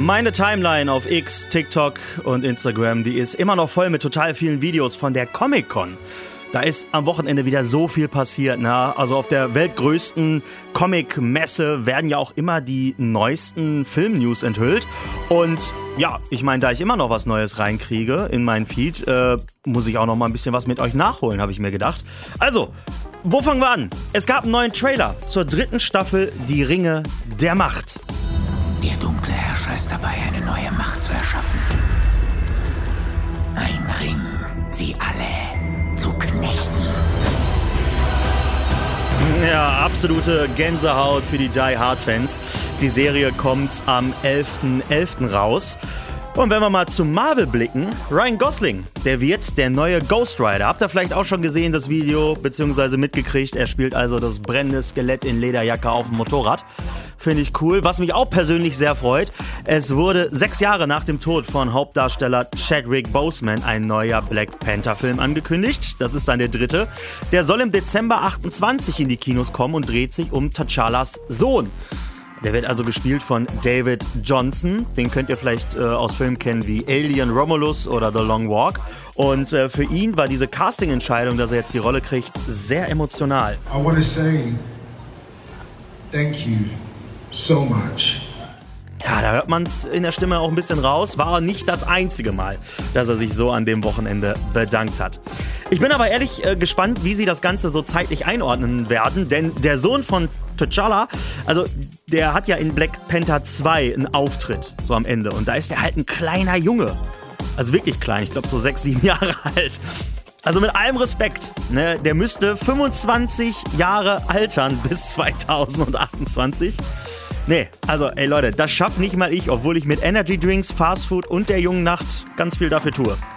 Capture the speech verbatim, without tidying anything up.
Meine Timeline auf X, TikTok und Instagram, die ist immer noch voll mit total vielen Videos von der Comic-Con. Da ist am Wochenende wieder so viel passiert. Ne? Also auf der weltgrößten Comic-Messe werden ja auch immer die neuesten Film-News enthüllt. Und ja, ich meine, da ich immer noch was Neues reinkriege in meinen Feed, äh, muss ich auch noch mal ein bisschen was mit euch nachholen, habe ich mir gedacht. Also, wo fangen wir an? Es gab einen neuen Trailer zur dritten Staffel Die Ringe der Macht. Der dunkle Herrscher ist dabei, eine neue Macht zu erschaffen. Ein Ring, sie alle zu knechten. Ja, absolute Gänsehaut für die Die Hard Fans. Die Serie kommt am elften elften raus. Und wenn wir mal zu Marvel blicken, Ryan Gosling, der wird der neue Ghost Rider. Habt ihr vielleicht auch schon gesehen, das Video, beziehungsweise mitgekriegt. Er spielt also das brennende Skelett in Lederjacke auf dem Motorrad. Finde ich cool. Was mich auch persönlich sehr freut, es wurde sechs Jahre nach dem Tod von Hauptdarsteller Chadwick Boseman ein neuer Black Panther-Film angekündigt. Das ist dann der dritte. Der soll im Dezember achtundzwanzig in die Kinos kommen und dreht sich um T'Challas Sohn. Der wird also gespielt von David Johnson. Den könnt ihr vielleicht äh, aus Filmen kennen wie Alien, Romulus oder The Long Walk. Und äh, für ihn war diese Casting-Entscheidung, dass er jetzt die Rolle kriegt, sehr emotional. I want to say thank you so much. Ja, da hört man es in der Stimme auch ein bisschen raus. War nicht das einzige Mal, dass er sich so an dem Wochenende bedankt hat. Ich bin aber ehrlich äh, gespannt, wie sie das Ganze so zeitlich einordnen werden. Denn der Sohn von T'Challa, also der hat ja in Black Panther zwei einen Auftritt, so am Ende. Und da ist er halt ein kleiner Junge. Also wirklich klein, ich glaube so sechs, sieben Jahre alt. Also mit allem Respekt, ne, der müsste fünfundzwanzig Jahre altern bis zweitausendachtundzwanzig. Nee, also ey Leute, das schafft nicht mal ich, obwohl ich mit Energy Drinks, Fastfood und der jungen Nacht ganz viel dafür tue.